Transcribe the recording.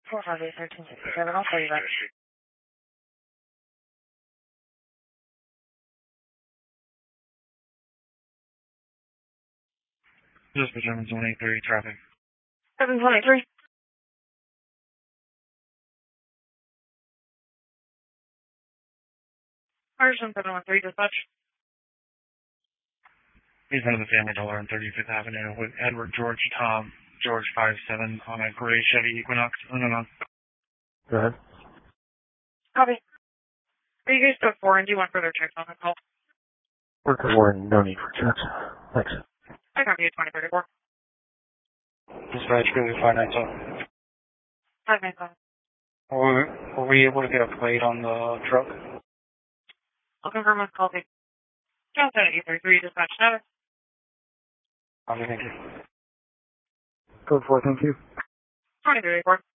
458-1367, I'll call you back. This is German 183 traffic. 723. Person 713, dispatch. He's under the Family Dollar on 35th Avenue with Edward George Tom George 57 on a gray Chevy Equinox. Go ahead. Copy. Are you guys still 4 and do you want further checks on the call? We're good. We're no need for checks. Thanks. I copy you 2034. Dispatch Green 597. 595. Were we able to get a plate on the truck? I'll confirm with call take. Johnson at 833, dispatch status. Thank you. Code 4, thank you. 2034.